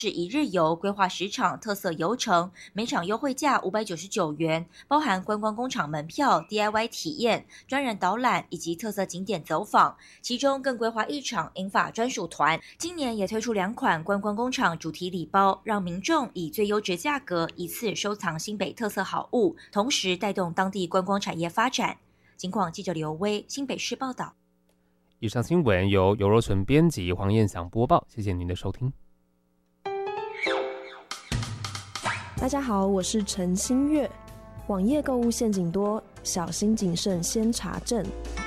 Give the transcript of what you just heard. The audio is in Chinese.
是一日游，规划10场特色游程，每场优惠价599元，包含观光工厂门票、DIY 体验、专人导览以及特色景点走访。其中更规划1场英法专属团。今年也推出2款观光工厂主题礼包，让民众以最优质价格一次收藏新北特色好物，同时带动当地观光产业发展。警广记者刘威，新北市报道。 以上新闻由游若纯编辑，黄燕祥播报。谢谢您的收听。 大家好，我是陈新月。网页购物陷阱多，小心谨慎先查证。